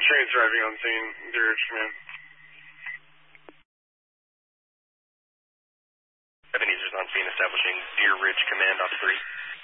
Train's driving on scene. Deer Ridge Command. Ebenezer's on scene establishing Deer Ridge Command on 3.